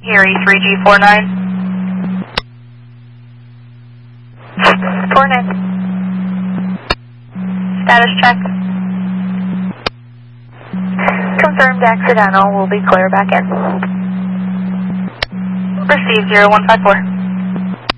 Erie 3G49. 49. Status check. Confirmed accidental. We'll be clear back in. Received 0154.